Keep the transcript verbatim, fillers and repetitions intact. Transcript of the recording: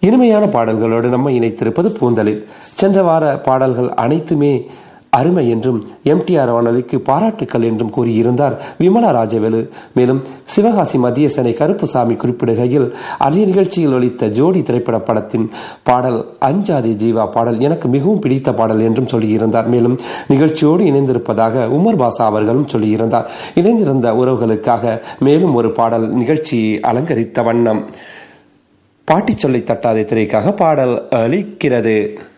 இனிமையான பாடல்களோடு நம்ம இணைத்திருப்பது பூந்தலில். சென்ற வார பாடல்கள் அனைத்துமே அருமை என்றும் எம்டிஆர் வானொலிக்கு பாராட்டுக்கள் என்றும் கூறியிருந்தார் விமலா ராஜவேலு. மேலும் சிவகாசி மத்திய சேனை கருப்புசாமி குறிப்பிடுகையில் அன்றைய நிகழ்ச்சியில் ஒலித்த ஜோடி திரைப்பட படத்தின் பாடல் அஞ்சாதே ஜீவா பாடல் எனக்கு மிகவும் பிடித்த பாடல் என்றும் சொல்லியிருந்தார். மேலும் நிகழ்ச்சியோடு இணைந்திருப்பதாக உமர் பாசா அவர்களும் சொல்லியிருந்தார். இணைந்திருந்த உறவுகளுக்காக மேலும் ஒரு பாடல் நிகழ்ச்சியை அலங்கரித்த வண்ணம் பாட்டி சொல்லை தட்டாதே திரைக்காக பாடல் அளிக்கிறது.